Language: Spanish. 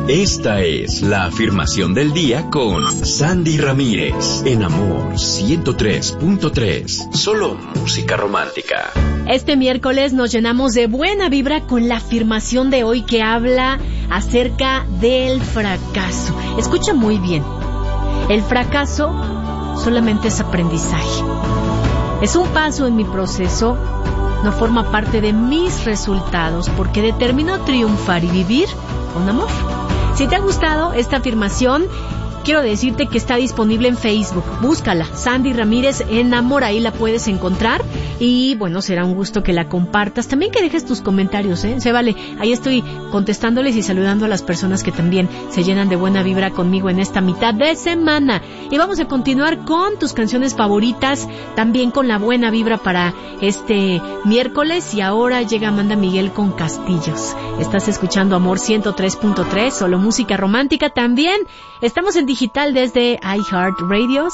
Esta es la afirmación del día con Sandy Ramírez, en Amor 103.3, solo música romántica. Este miércoles nos llenamos de buena vibra con la afirmación de hoy que habla acerca del fracaso. Escucha muy bien. El fracaso solamente es aprendizaje. Es un paso en mi proceso, no forma parte de mis resultados porque determino triunfar y vivir con amor. Si te ha gustado esta afirmación, quiero decirte que está disponible en Facebook. Búscala, Sandy Ramírez en Amor, ahí la puedes encontrar. Y bueno, será un gusto que la compartas. También que dejes tus comentarios, se vale. Ahí estoy contestándoles y saludando a las personas que también se llenan de buena vibra conmigo en esta mitad de semana. Y vamos a continuar con tus canciones favoritas, también con la buena vibra para este miércoles. Y ahora llega Amanda Miguel con Castillos. Estás escuchando Amor 103.3, solo música romántica. También estamos en digital desde iHeartRadio.